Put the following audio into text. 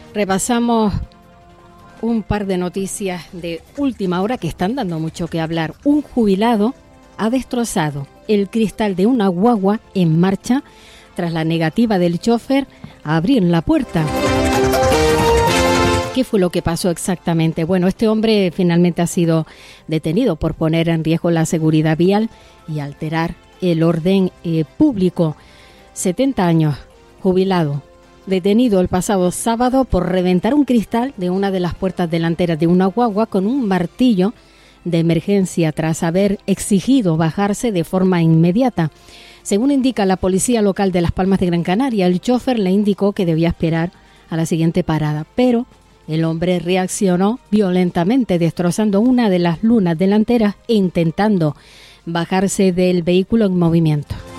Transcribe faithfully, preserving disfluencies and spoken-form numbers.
Repasamos un par de noticias de última hora que están dando mucho que hablar. Un jubilado ha destrozado el cristal de una guagua en marcha tras la negativa del chofer a abrir la puerta. ¿Qué fue lo que pasó exactamente? Bueno, este hombre finalmente ha sido detenido por poner en riesgo la seguridad vial y alterar el orden eh, público. setenta años, jubilado, detenido el pasado sábado por reventar un cristal de una de las puertas delanteras de una guagua con un martillo de emergencia tras haber exigido bajarse de forma inmediata. Según indica la policía local de Las Palmas de Gran Canaria, el chofer le indicó que debía esperar a la siguiente parada, pero el hombre reaccionó violentamente, destrozando una de las lunas delanteras e intentando bajarse del vehículo en movimiento.